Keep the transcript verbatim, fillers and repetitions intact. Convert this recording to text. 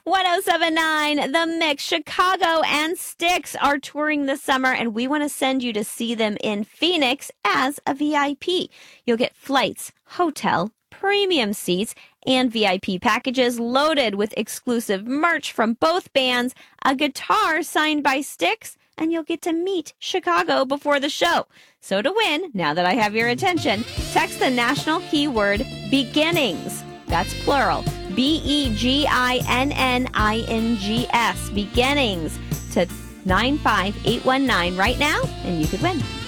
ten seventy-nine The Mix. Chicago and Styx are touring this summer, and we want to send you to see them in Phoenix as a V I P. You'll get flights, hotel, premium seats, and V I P packages loaded with exclusive merch from both bands, a guitar signed by Styx, and you'll get to meet Chicago before the show. So to win, now that I have your attention, text the national keyword BEGINNINGS. That's plural. B E G I N N I N G S. Beginnings to nine five eight one nine right now, and you could win.